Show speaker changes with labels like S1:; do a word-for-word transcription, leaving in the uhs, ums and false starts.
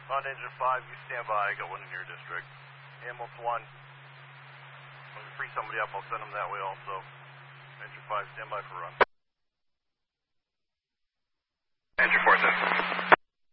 S1: On engine five, you stand by. I got one in your district. Ambulance one. When you free somebody up, I'll send them that way also. Engine five, stand by for run.
S2: Engine four, seven.